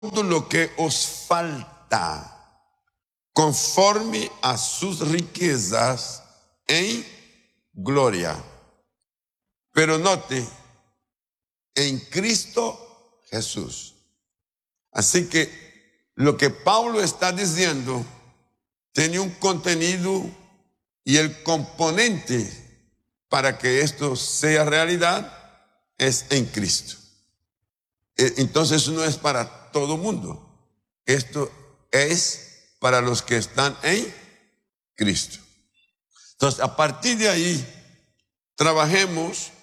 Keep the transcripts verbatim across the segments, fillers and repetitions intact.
todo lo que os falta, conforme a sus riquezas en gloria. Pero note, en Cristo Jesús. Así que lo que Pablo está diciendo tiene un contenido y el componente para que esto sea realidad es en Cristo. Entonces no es para todo mundo. Esto es para los que están en Cristo. Entonces, a partir de ahí, trabajemos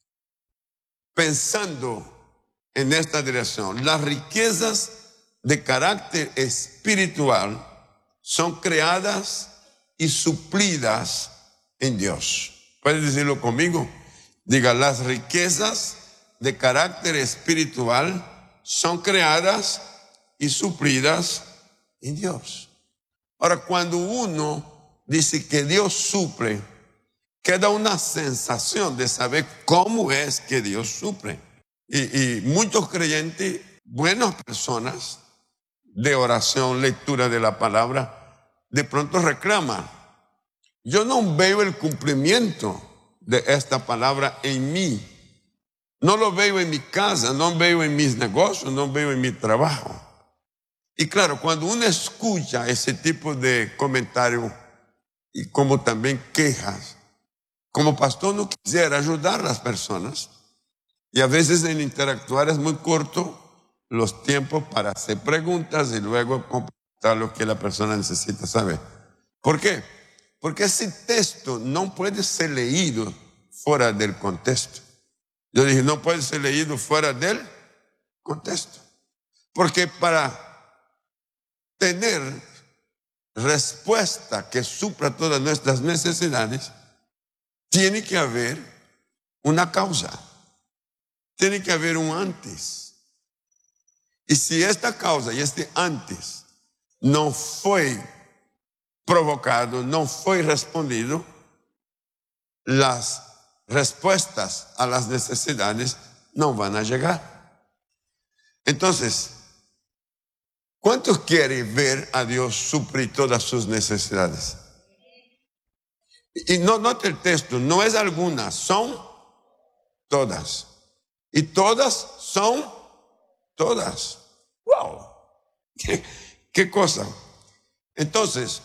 pensando en esta dirección. Las riquezas de carácter espiritual son creadas y suplidas en Dios. ¿Puedes decirlo conmigo? Diga, las riquezas de carácter espiritual son creadas y suplidas en Dios. Ahora, cuando uno dice que Dios suple, queda una sensación de saber cómo es que Dios suple. Y, y muchos creyentes, buenas personas de oración, lectura de la palabra, de pronto reclaman: yo no veo el cumplimiento de esta palabra en mí. No lo veo en mi casa, no veo en mis negocios, no veo en mi trabajo. Y claro, cuando uno escucha ese tipo de comentarios y como también quejas, como pastor no quisiera ayudar a las personas. Y a veces en interactuar es muy corto los tiempos para hacer preguntas y luego completar lo que la persona necesita saber. ¿Por qué? Porque ese texto no puede ser leído fuera del contexto. Yo dije, no puede ser leído fuera del contexto. Porque para tener respuesta que supla todas nuestras necesidades, tiene que haber una causa. Tiene que haber un antes. Y si esta causa y este antes no fue provocado, no fue respondido, las respuestas a las necesidades no van a llegar. Entonces, ¿cuántos quieren ver a Dios suplir todas sus necesidades? Y no note el texto, no es algunas, son todas. Y todas son todas. ¡Wow! ¿Qué, qué cosa? Entonces,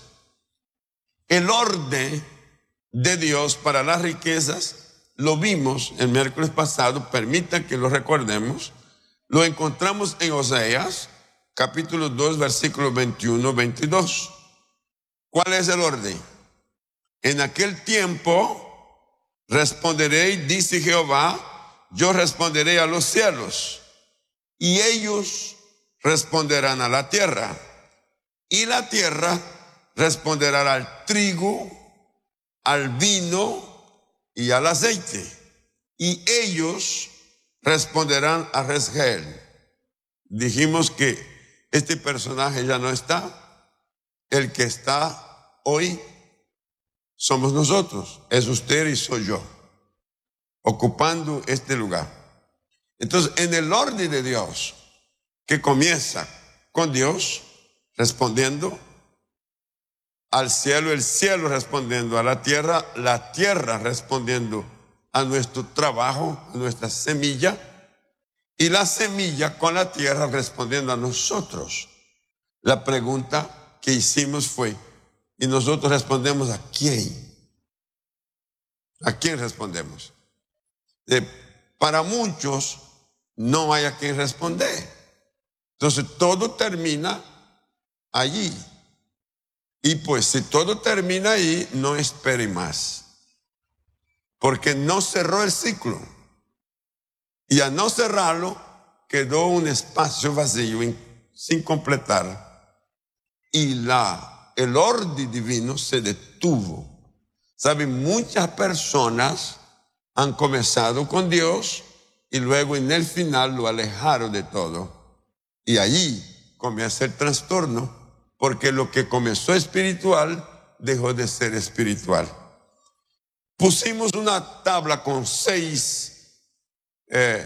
el orden de Dios para las riquezas lo vimos el miércoles pasado, permitan que lo recordemos. Lo encontramos en Oseas, capítulo dos, versículos veintiuno, veintidós. ¿Cuál es el orden? En aquel tiempo responderé, dice Jehová, yo responderé a los cielos, y ellos responderán a la tierra, y la tierra responderá al trigo, al vino y al aceite, y ellos responderán a Resgel. Dijimos que este personaje ya no está. El que está hoy somos nosotros, es usted y soy yo, ocupando este lugar. Entonces, en el orden de Dios, que comienza con Dios respondiendo al cielo, el cielo respondiendo a la tierra, la tierra respondiendo a nuestro trabajo, a nuestra semilla, y la semilla con la tierra respondiendo a nosotros. La pregunta que hicimos fue, ¿y nosotros respondemos a quién? ¿A quién respondemos? Eh, para muchos no hay a quien responder. Entonces todo termina allí. Y pues si todo termina ahí, no espere más. Porque no cerró el ciclo. Y al no cerrarlo, quedó un espacio vacío sin completar. Y la, el orden divino se detuvo. ¿Saben? Muchas personas han comenzado con Dios y luego en el final lo alejaron de todo. Y allí comienza el trastorno, porque lo que comenzó espiritual dejó de ser espiritual. Pusimos una tabla con seis eh,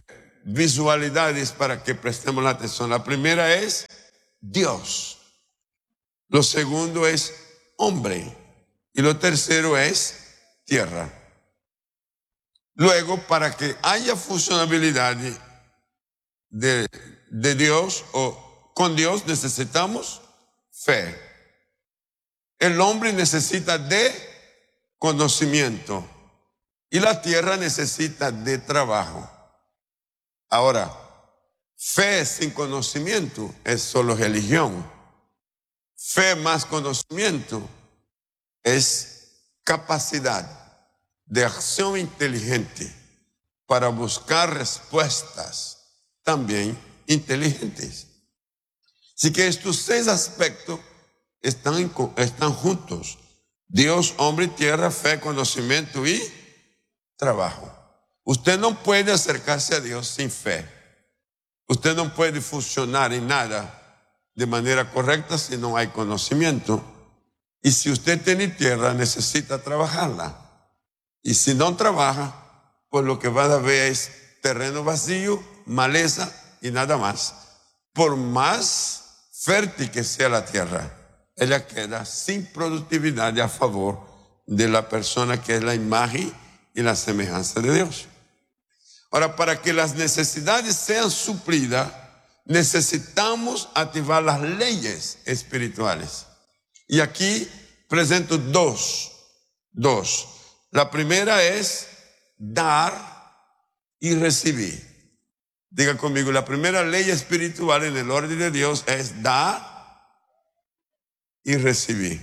visualidades para que prestemos la atención. La primera es Dios. Lo segundo es hombre. Y lo tercero es tierra. Luego, para que haya funcionabilidad de, de Dios o con Dios, necesitamos fe. El hombre necesita de conocimiento y la tierra necesita de trabajo. Ahora, fe sin conocimiento es solo religión. Fe más conocimiento es capacidad de acción inteligente para buscar respuestas también inteligentes. Así que estos seis aspectos están, están juntos. Dios, hombre y tierra, fe, conocimiento y trabajo. Usted no puede acercarse a Dios sin fe. Usted no puede funcionar en nada de manera correcta si no hay conocimiento. Y si usted tiene tierra, necesita trabajarla. Y si no trabaja, pues lo que va a ver es terreno vacío, maleza y nada más. Por más fértil que sea la tierra, ella queda sin productividad a favor de la persona que es la imagen y la semejanza de Dios. Ahora, para que las necesidades sean suplidas, necesitamos activar las leyes espirituales. Y aquí presento dos, dos. La primera es dar y recibir. Diga conmigo, la primera ley espiritual en el orden de Dios es dar y recibir.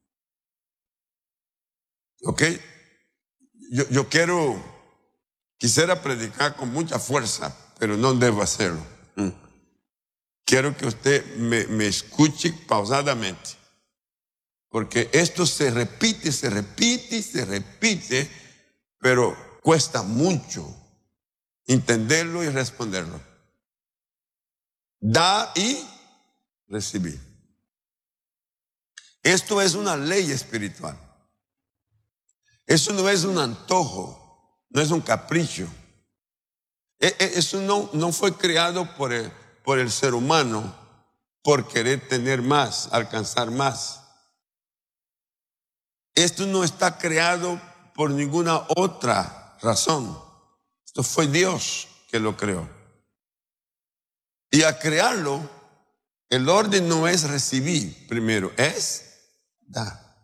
¿Ok? Yo, yo quiero, quisiera predicar con mucha fuerza, pero no debo hacerlo. Quiero que usted me, me escuche pausadamente. Porque esto se repite, se repite, se repite, pero cuesta mucho entenderlo y responderlo. Da y recibir. Esto es una ley espiritual. Eso no es un antojo, no es un capricho. Eso no, no fue creado por el, por el ser humano por querer tener más, alcanzar más. Esto no está creado por ninguna otra razón. Esto fue Dios que lo creó. Y al crearlo, el orden no es recibir primero, es dar.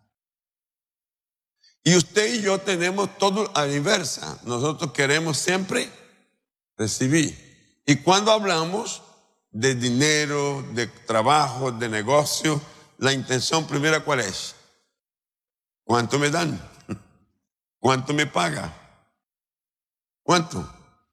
Y usted y yo tenemos todo a la inversa. Nosotros queremos siempre recibir. Y cuando hablamos de dinero, de trabajo, de negocio, la intención primera, ¿cuál es? ¿Cuánto me dan? ¿Cuánto me paga? ¿Cuánto?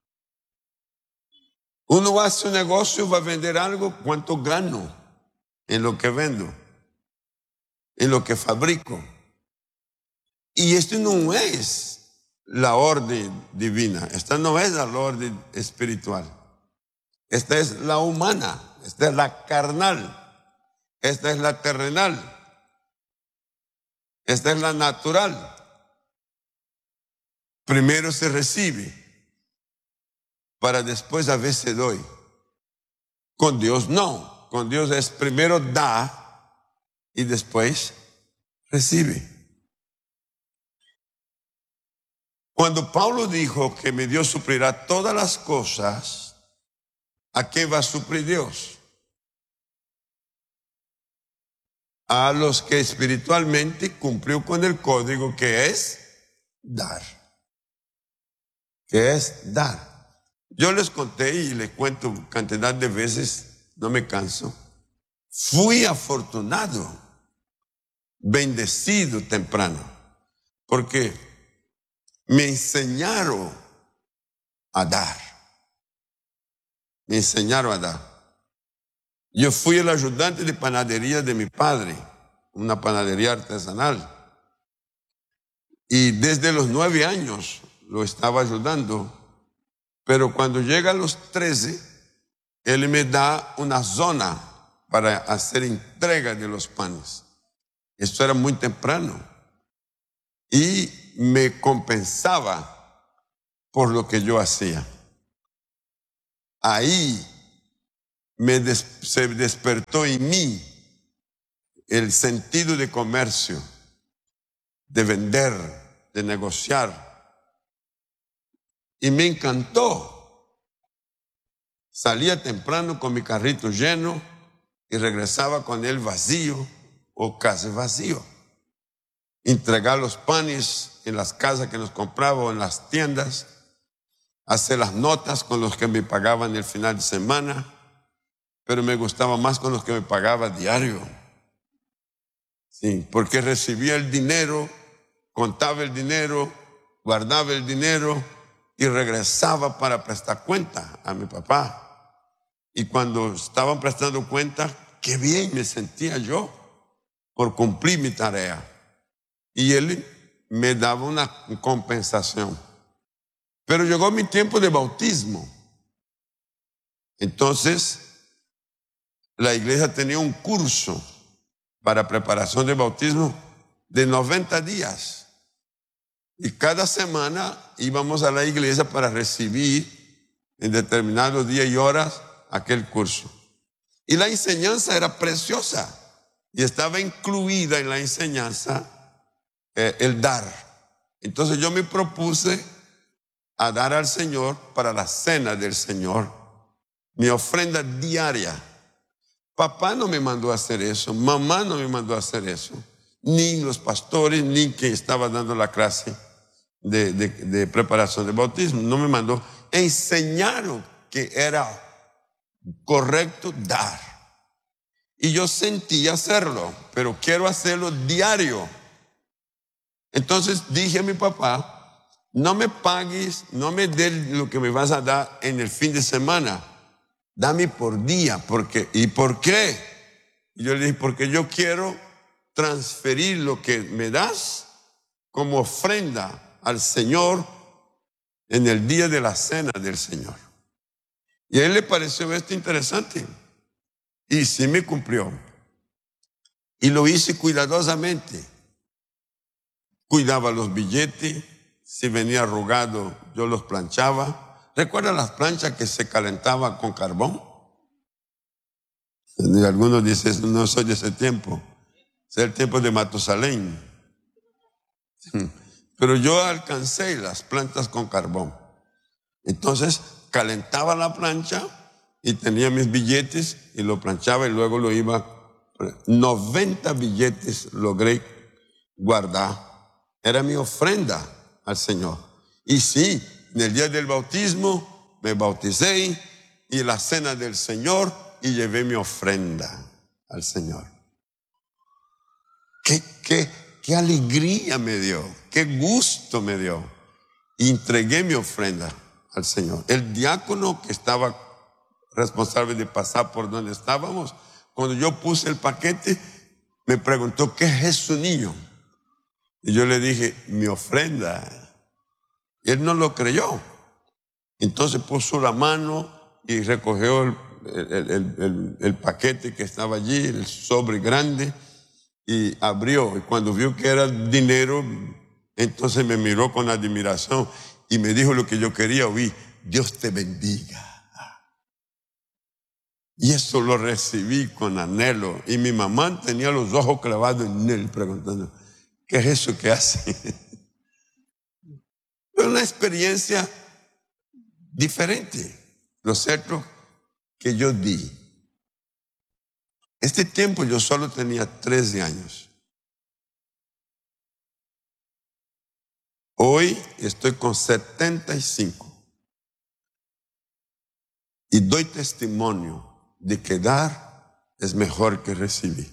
Uno hace un negocio, va a vender algo, ¿cuánto gano en lo que vendo? En lo que fabrico. Y esto no es la orden divina, esta no es la orden espiritual. Esta es la humana, esta es la carnal, esta es la terrenal. Esta es la natural. Primero se recibe para después a veces doy. Con Dios no. Con Dios es primero da y después recibe. Cuando Pablo dijo que mi Dios suplirá todas las cosas, ¿a qué va a suplir Dios? A los que espiritualmente cumplió con el código que es dar. Que es dar. Yo les conté y les cuento cantidad de veces, no me canso. Fui afortunado, bendecido temprano, porque me enseñaron a dar. Me enseñaron a dar. Yo fui el ayudante de panadería de mi padre, una panadería artesanal. Y desde los nueve años lo estaba ayudando. Pero cuando llega a los trece, él me da una zona para hacer entrega de los panes. Esto era muy temprano. Y me compensaba por lo que yo hacía. ahí me des, se despertó en mí el sentido de comercio, de vender, de negociar. Y me encantó. Salía temprano con mi carrito lleno y regresaba con él vacío o casi vacío. Entregar los panes en las casas que nos compraba o en las tiendas, hacer las notas con los que me pagaban el final de semana, pero me gustaba más con los que me pagaba diario. Sí, porque recibía el dinero, contaba el dinero, guardaba el dinero y regresaba para prestar cuenta a mi papá. Y cuando estaban prestando cuenta, qué bien me sentía yo por cumplir mi tarea. Y él me daba una compensación. Pero llegó mi tiempo de bautismo. Entonces, la iglesia tenía un curso para preparación de bautismo de noventa días. Y cada semana íbamos a la iglesia para recibir en determinados días y horas aquel curso. Y la enseñanza era preciosa. Y estaba incluida en la enseñanza eh, el dar. Entonces yo me propuse a dar al Señor para la cena del Señor mi ofrenda diaria. Papá no me mandó a hacer eso, mamá no me mandó a hacer eso, ni los pastores, ni quien estaba dando la clase de, de, de preparación de bautismo, no me mandó. Enseñaron que era correcto dar. Y yo sentí hacerlo, pero quiero hacerlo diario. Entonces dije a mi papá, no me pagues, no me des lo que me vas a dar en el fin de semana. Dame por día, porque, ¿y por qué? Y yo le dije, porque yo quiero transferir lo que me das como ofrenda al Señor en el día de la cena del Señor. Y a él le pareció esto interesante. Y sí me cumplió. Y lo hice cuidadosamente. Cuidaba los billetes, si venía arrugado yo los planchaba. ¿Recuerdan las planchas que se calentaban con carbón? Y algunos dicen, no soy de ese tiempo, es el tiempo de Matusalén. Pero yo alcancé las planchas con carbón. Entonces calentaba la plancha y tenía mis billetes y lo planchaba y luego lo iba. noventa billetes logré guardar. Era mi ofrenda al Señor. Y sí, en el día del bautismo me bauticé y la cena del Señor y llevé mi ofrenda al Señor. Qué, qué, qué alegría me dio, qué gusto me dio. Y entregué mi ofrenda al Señor. El diácono que estaba responsable de pasar por donde estábamos, cuando yo puse el paquete, me preguntó, ¿qué es eso, niño? Y yo le dije, mi ofrenda. Y él no lo creyó. Entonces puso la mano y recogió el, el, el, el, el paquete que estaba allí, el sobre grande, y abrió. Y cuando vio que era dinero, entonces me miró con admiración y me dijo lo que yo quería oír: Dios te bendiga. Y eso lo recibí con anhelo. Y mi mamá tenía los ojos clavados en él, preguntando, ¿qué es eso que hace? Fue una experiencia diferente. Lo cierto que yo di. Este tiempo yo solo tenía trece años. Hoy estoy con setenta y cinco. Y doy testimonio de que dar es mejor que recibir.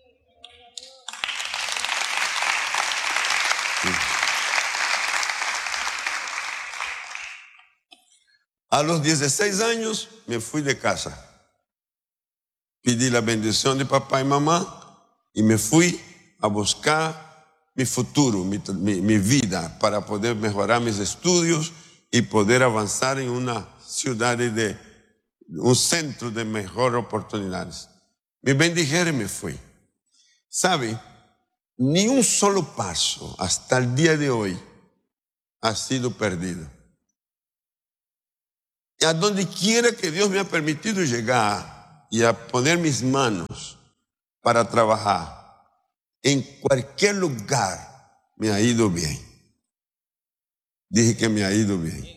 A los dieciséis años me fui de casa. Pedí la bendición de papá y mamá y me fui a buscar mi futuro, mi, mi, mi vida, para poder mejorar mis estudios y poder avanzar en una ciudad de un centro de mejores oportunidades. Me bendijeron y me fui. ¿Sabe? Ni un solo paso hasta el día de hoy ha sido perdido. Y a donde quiera que Dios me ha permitido llegar y a poner mis manos para trabajar, en cualquier lugar me ha ido bien. Dije que me ha ido bien.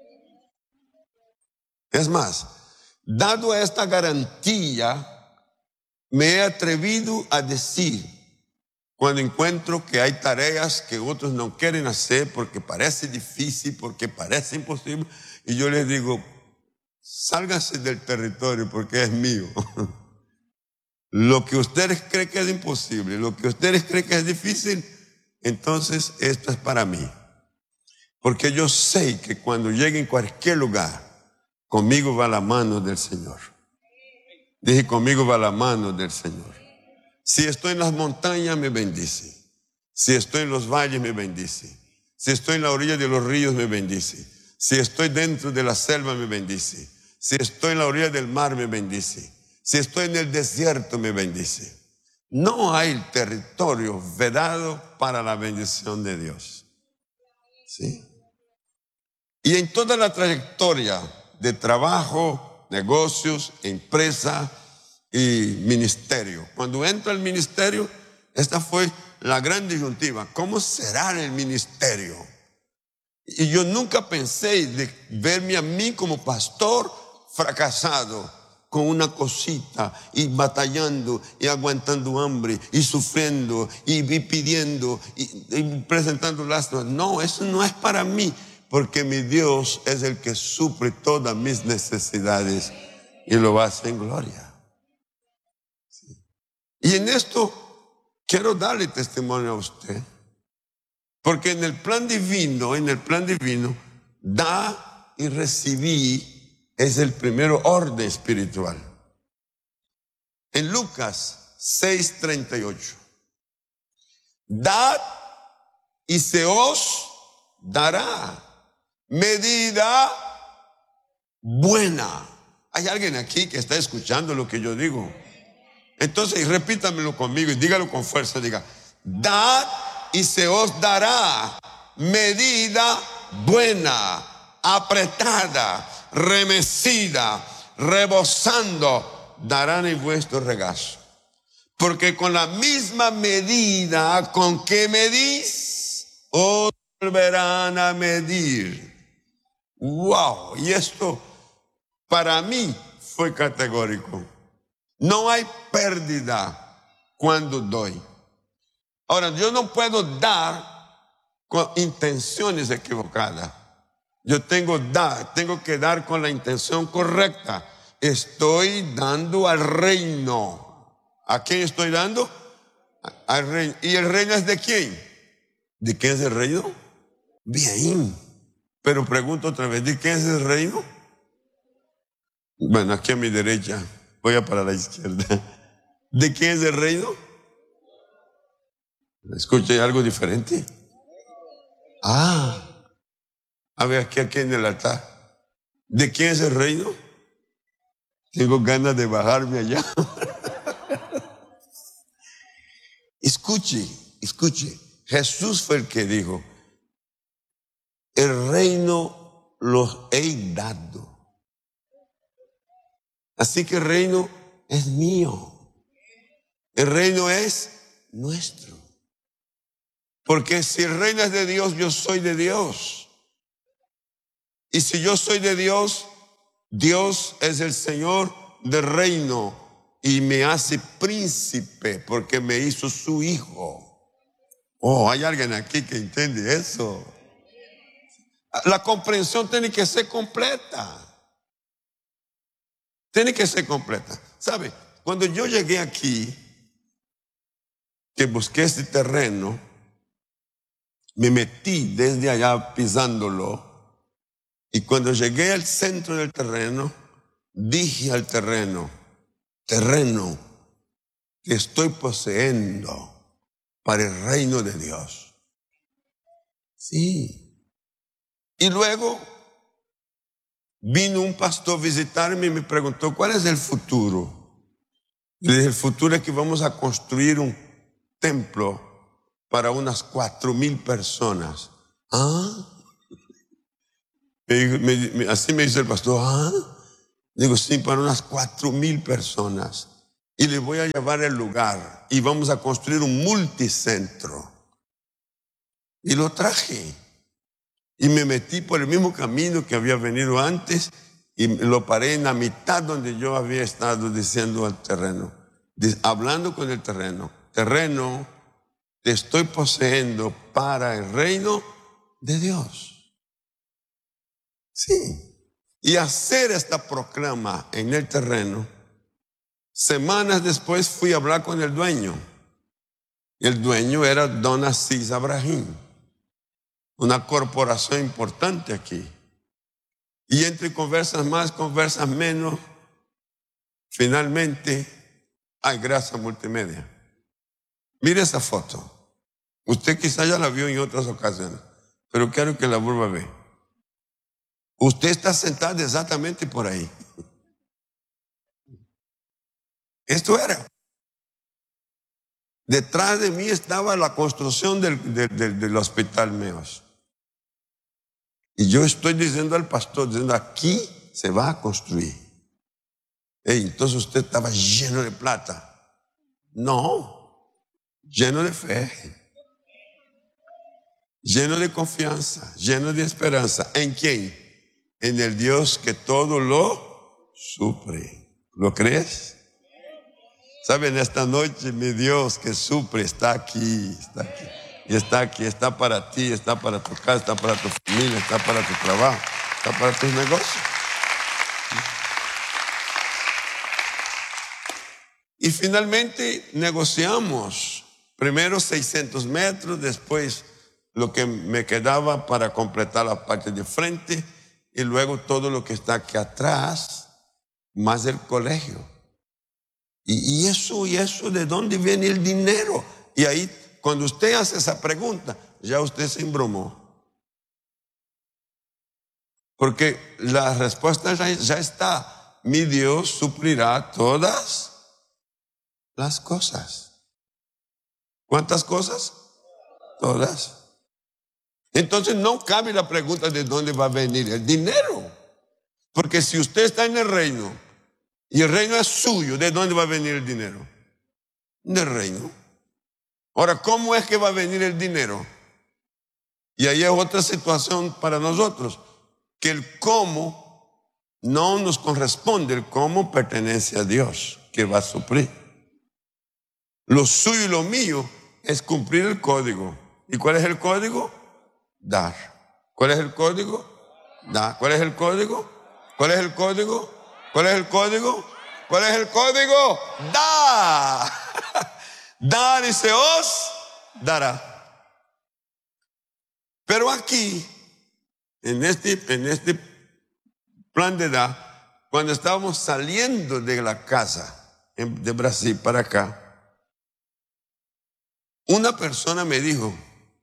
Es más, dado esta garantía, me he atrevido a decir, cuando encuentro que hay tareas que otros no quieren hacer porque parece difícil, porque parece imposible, y yo les digo, sálganse del territorio porque es mío. Lo que ustedes creen que es imposible, lo que ustedes creen que es difícil, entonces esto es para mí. Porque yo sé que cuando llegue en cualquier lugar, conmigo va la mano del Señor. Dije, conmigo va la mano del Señor. Si estoy en las montañas, me bendice. Si estoy en los valles, me bendice. Si estoy en la orilla de los ríos, me bendice. Si estoy dentro de la selva, me bendice. Si estoy en la orilla del mar, me bendice. Si estoy en el desierto, me bendice. No hay territorio vedado para la bendición de Dios. ¿Sí? Y en toda la trayectoria de trabajo, negocios, empresa y ministerio. Cuando entro al ministerio, esta fue la gran disyuntiva. ¿Cómo será el ministerio? Y yo nunca pensé de verme a mí como pastor fracasado, con una cosita y batallando y aguantando hambre y sufriendo y, y pidiendo y, y presentando lástimas. No, eso no es para mí. Porque mi Dios es el que suple todas mis necesidades y lo hace en gloria. Sí. Y en esto quiero darle testimonio a usted. Porque en el plan divino, en el plan divino, da y recibí es el primer orden espiritual. En Lucas seis treinta y ocho. Dad y se os dará. Medida buena. ¿Hay alguien aquí que está escuchando lo que yo digo? Entonces repítamelo conmigo y dígalo con fuerza. Diga, dad y se os dará medida buena, apretada, remecida, rebosando, darán en vuestro regazo. Porque con la misma medida con que medís, os volverán a medir. Wow, y esto para mí fue categórico. No hay pérdida cuando doy. Ahora, yo no puedo dar con intenciones equivocadas. Yo tengo, dar, tengo que dar con la intención correcta. Estoy dando al reino. ¿A quién estoy dando? Al reino. ¿Y el reino es de quién? ¿De quién es el reino? Bien. Pero pregunto otra vez, ¿de qué es el reino? Bueno, aquí a mi derecha, voy a para la izquierda. ¿De qué es el reino? ¿Escuché algo diferente? Ah, a ver, aquí, aquí en el altar. ¿De quién es el reino? Tengo ganas de bajarme allá. Escuche, escuche. Jesús fue el que dijo, el reino los he dado. Así que el reino es mío. El reino es nuestro. Porque si el reino es de Dios, yo soy de Dios. Y si yo soy de Dios, Dios es el Señor del reino y me hace príncipe porque me hizo su hijo. Oh, hay alguien aquí que entiende eso. La comprensión tiene que ser completa. Tiene que ser completa. ¿Sabe? Cuando yo llegué aquí, que busqué este terreno, me metí desde allá pisándolo. Y cuando llegué al centro del terreno, dije al terreno, terreno que estoy poseyendo para el reino de Dios. Sí. Y luego vino un pastor a visitarme y me preguntó, ¿cuál es el futuro? Le dije, el futuro es que vamos a construir un templo para unas cuatro mil personas. ¿Ah? Me, me, me, así me dice el pastor, ¿ah? Digo, sí, para unas cuatro mil personas. Y les voy a llevar el lugar y vamos a construir un multicentro. Y lo traje. Y me metí por el mismo camino que había venido antes y lo paré en la mitad donde yo había estado diciendo al terreno, hablando con el terreno. Terreno, te estoy poseyendo para el reino de Dios. Sí. Y hacer esta proclama en el terreno. Semanas después fui a hablar con el dueño. El dueño era Don Asís Abraham, una corporación importante aquí. Y entre conversas más, conversas menos, finalmente hay Gracia Multimedia. Mire esa foto. Usted quizá ya la vio en otras ocasiones, pero quiero que la vuelva a ver. Usted está sentado exactamente por ahí. Esto era. Detrás de mí estaba la construcción del, del, del, del hospital Meos. Y yo estoy diciendo al pastor, diciendo, aquí se va a construir. Hey, entonces usted estaba lleno de plata. No, lleno de fe, lleno de confianza, lleno de esperanza. ¿En quién? En el Dios que todo lo suple. ¿Lo crees? Saben, esta noche mi Dios que suple está aquí, está aquí. Y está aquí, está para ti, está para tu casa, está para tu familia, está para tu trabajo, está para tus negocios. Y finalmente negociamos, primero seiscientos metros, después lo que me quedaba para completar la parte de frente y luego todo lo que está aquí atrás, más el colegio. Y, y eso, y eso, ¿de dónde viene el dinero? Y ahí, cuando usted hace esa pregunta, ya usted se embromó. Porque la respuesta ya, ya está. Mi Dios suplirá todas las cosas. ¿Cuántas cosas? Todas. Entonces no cabe la pregunta de dónde va a venir el dinero. Porque si usted está en el reino y el reino es suyo, ¿de dónde va a venir el dinero? Del reino. Ahora, ¿cómo es que va a venir el dinero? Y ahí es otra situación para nosotros, que el cómo no nos corresponde, el cómo pertenece a Dios, que va a suplir. Lo suyo y lo mío es cumplir el código. ¿Y cuál es el código? Dar. ¿Cuál es el código? Dar. ¿Cuál es el código? ¿Cuál es el código? ¿Cuál es el código? ¿Cuál es el código? Da. Dar y se os dará. Pero aquí, en este, en este plan de dar, cuando estábamos saliendo de la casa de Brasil para acá, una persona me dijo,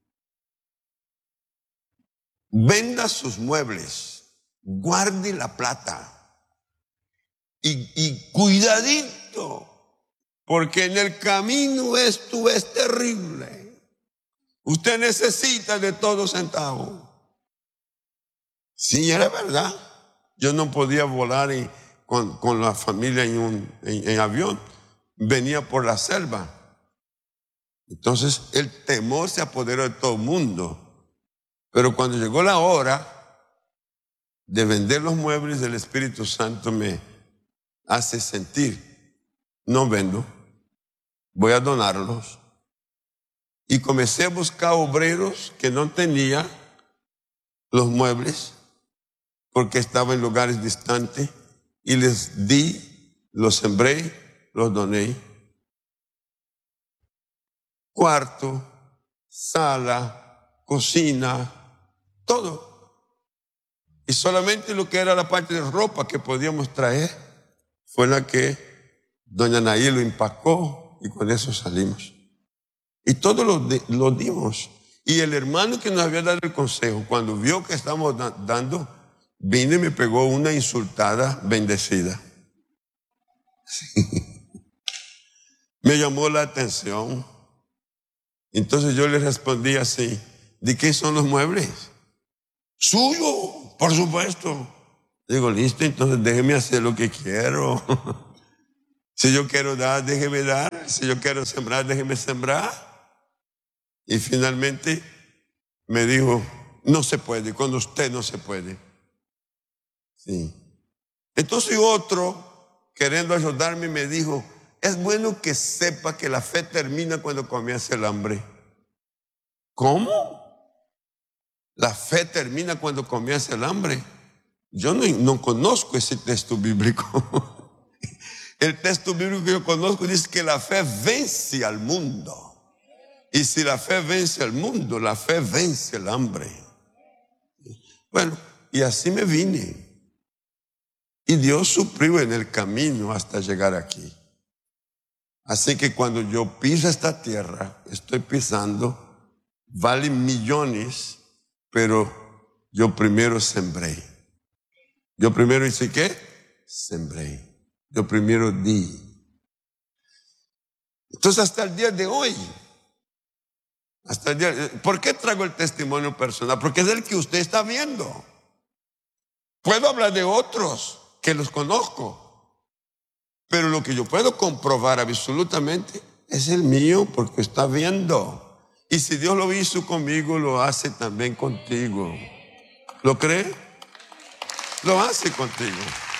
venda sus muebles, guarde la plata y, y cuidadito, porque en el camino esto es terrible. Usted necesita de todo centavo. Sí, era verdad. Yo no podía volar en, con, con la familia en, un, en, en avión. Venía por la selva. Entonces el temor se apoderó de todo el mundo. Pero cuando llegó la hora de vender los muebles, el Espíritu Santo me hace sentir, no vendo, voy a donarlos. Y comencé a buscar obreros que no tenían los muebles porque estaban en lugares distantes y les di, los sembré, los doné. Cuarto, sala, cocina, todo. Y solamente lo que era la parte de ropa que podíamos traer fue la que doña Naí lo empacó y con eso salimos. Y todo lo, de, lo dimos. Y el hermano que nos había dado el consejo, cuando vio que estábamos da, dando, vino y me pegó una insultada bendecida. Sí. Me llamó la atención. Entonces yo le respondí así, ¿de qué son los muebles? Suyo. por supuesto. Digo, listo, entonces déjeme hacer lo que quiero. Si yo quiero dar, déjeme dar. Si yo quiero sembrar, déjeme sembrar. Y finalmente me dijo, no se puede, con usted no se puede. Sí. Entonces otro, queriendo ayudarme, me dijo, es bueno que sepa que la fe termina cuando comienza el hambre. ¿Cómo? La fe termina cuando comienza el hambre. Yo no, no conozco ese texto bíblico. El texto bíblico que yo conozco dice que la fe vence al mundo. Y si la fe vence al mundo, la fe vence el hambre. Bueno, y así me vine. Y Dios suplió en el camino hasta llegar aquí. Así que cuando yo piso esta tierra, estoy pisando, vale millones, pero yo primero sembré. Yo primero hice ¿qué? Sembré. Yo primero di. Entonces hasta el día de hoy, hasta el día, ¿por qué traigo el testimonio personal? Porque es el que usted está viendo. Puedo hablar de otros que los conozco, pero lo que yo puedo comprobar absolutamente es el mío, porque está viendo. Y si Dios lo hizo conmigo, lo hace también contigo. ¿Lo cree? Lo hace contigo.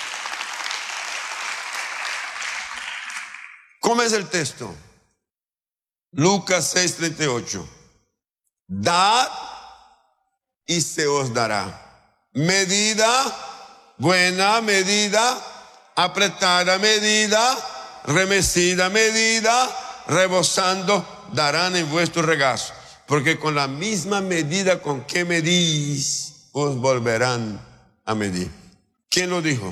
¿Cómo es el texto? Lucas seis treinta y ocho. Dad y se os dará. Medida buena, medida apretada, medida remecida, medida rebosando, darán en vuestro regazo. Porque con la misma medida con que medís, os volverán a medir. ¿Quién lo dijo?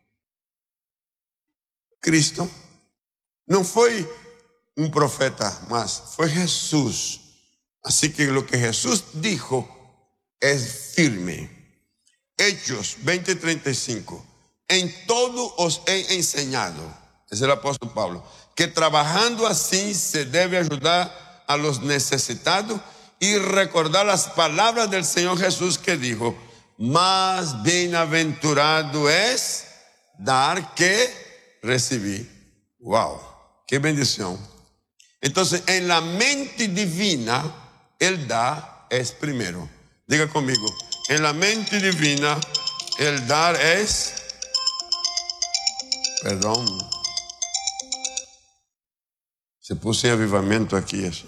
Cristo. No fue un profeta más, fue Jesús. Así que lo que Jesús dijo es firme. Hechos veinte treinta y cinco. En todo os he enseñado, es el apóstol Pablo, que trabajando así se debe ayudar a los necesitados y recordar las palabras del Señor Jesús que dijo, más bienaventurado es dar que recibir. Wow, qué bendición. Entonces, en la mente divina, el dar es primero. Diga conmigo, en la mente divina, el dar es, perdón, se puso en avivamiento aquí eso.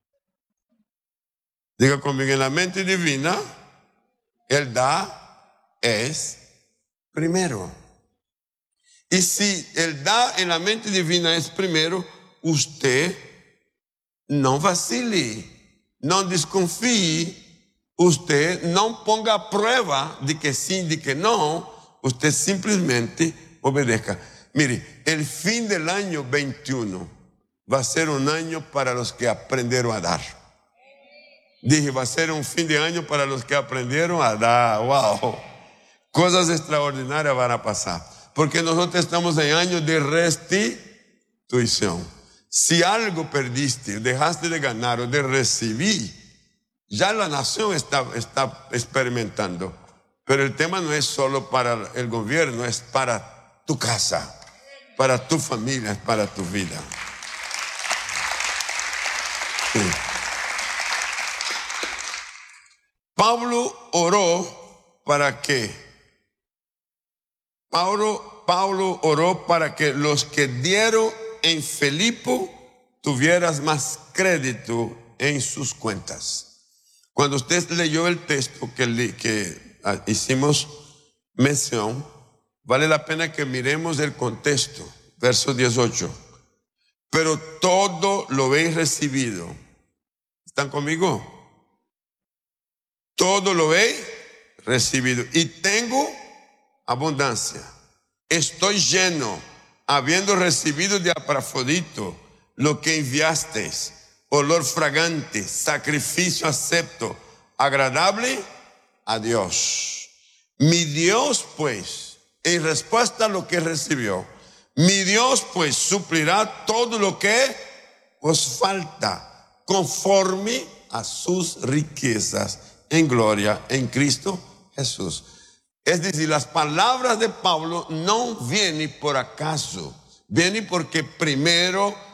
Diga conmigo, en la mente divina, el dar es primero. Y si el dar en la mente divina es primero, usted no vacile, no desconfíe, usted no ponga a prueba de que sí, de que no, usted simplemente obedezca. Mire, el fin del año veintiuno va a ser un año para los que aprendieron a dar. Dije, va a ser un fin de año para los que aprendieron a dar. Wow. Cosas extraordinarias van a pasar. Porque nosotros estamos en años de restitución. Si algo perdiste, dejaste de ganar o de recibir, ya la nación está, está experimentando. Pero el tema no es solo para el gobierno, es para tu casa, para tu familia, es para tu vida. Sí. Pablo oró para que, Pablo, Pablo oró para que los que dieron en Filipo tuvieras más crédito en sus cuentas. Cuando usted leyó el texto que, le, que uh, hicimos mención, vale la pena que miremos el contexto, verso dieciocho. Pero todo lo habéis recibido. ¿Están conmigo? Todo lo he recibido y tengo abundancia. Estoy lleno, habiendo recibido de Epafrodito lo que enviasteis, olor fragante, sacrificio acepto, agradable a Dios. Mi Dios, pues, en respuesta a lo que recibió, mi Dios, pues, suplirá todo lo que os falta, conforme a sus riquezas en gloria en Cristo Jesús. Es decir, las palabras de Pablo no vienen por acaso, vienen porque primero